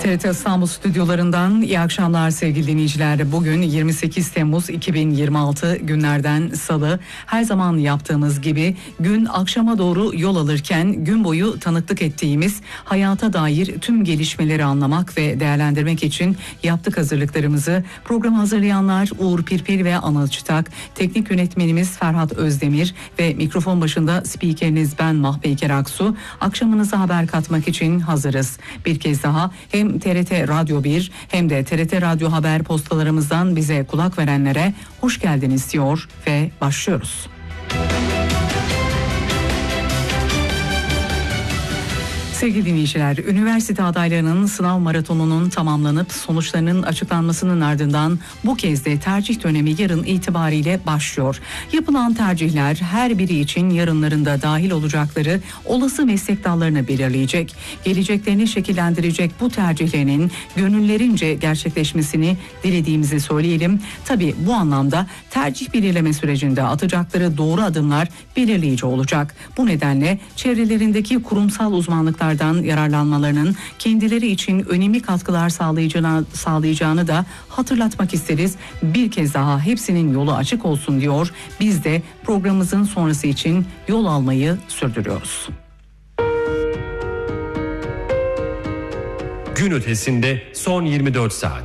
TRT İstanbul stüdyolarından iyi akşamlar sevgili dinleyiciler. Bugün 28 Temmuz 2026 günlerden salı. Her zaman yaptığımız gibi gün akşama doğru yol alırken gün boyu tanıklık ettiğimiz hayata dair tüm gelişmeleri anlamak ve değerlendirmek için yaptık hazırlıklarımızı. Programı hazırlayanlar Uğur Pirpil ve Anıl Çıtak, teknik yönetmenimiz Ferhat Özdemir ve mikrofon başında spikeriniz ben Mahpeyker Aksu. Akşamınıza haber katmak için hazırız. Bir kez daha hem TRT Radyo 1 hem de TRT Radyo Haber postalarımızdan bize kulak verenlere hoş geldiniz diyor ve başlıyoruz. Sevgili dinleyiciler, üniversite adaylarının sınav maratonunun tamamlanıp sonuçlarının açıklanmasının ardından bu kez de tercih dönemi yarın itibariyle başlıyor. Yapılan tercihler her biri için yarınlarında dahil olacakları olası meslek dallarını belirleyecek. Geleceklerini şekillendirecek bu tercihlerinin gönüllerince gerçekleşmesini dilediğimizi söyleyelim. Tabii bu anlamda tercih belirleme sürecinde atacakları doğru adımlar belirleyici olacak. Bu nedenle çevrelerindeki kurumsal uzmanlıklar yararlanmalarının kendileri için önemli katkılar sağlayacağını da hatırlatmak isteriz. Bir kez daha hepsinin yolu açık olsun diyor. Biz de programımızın sonrası için yol almayı sürdürüyoruz. Gün ötesinde son 24 saat.